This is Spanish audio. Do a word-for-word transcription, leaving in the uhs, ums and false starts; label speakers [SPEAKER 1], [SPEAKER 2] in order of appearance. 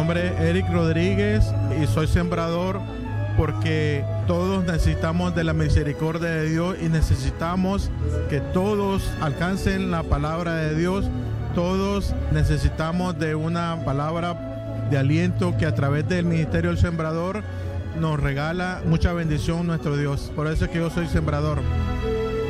[SPEAKER 1] nombre es Eric Rodríguez y soy sembrador porque todos necesitamos de la misericordia de Dios y necesitamos que todos alcancen la palabra de Dios. Todos necesitamos de una palabra de aliento que a través del Ministerio del Sembrador nos regala mucha bendición nuestro Dios. Por eso es que yo soy sembrador.